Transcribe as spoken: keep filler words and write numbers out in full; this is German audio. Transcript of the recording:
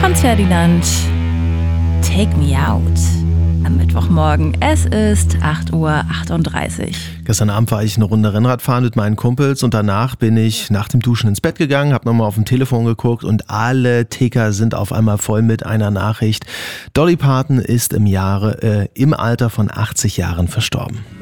Franz Ferdinand, Take Me Out. Am Mittwochmorgen. Es ist acht Uhr achtunddreißig. Gestern Abend war ich eine Runde Rennrad fahren mit meinen Kumpels und danach bin ich nach dem Duschen ins Bett gegangen, habe nochmal auf dem Telefon geguckt und alle Ticker sind auf einmal voll mit einer Nachricht. Dolly Parton ist im Jahre, äh, im Alter von achtzig Jahren verstorben.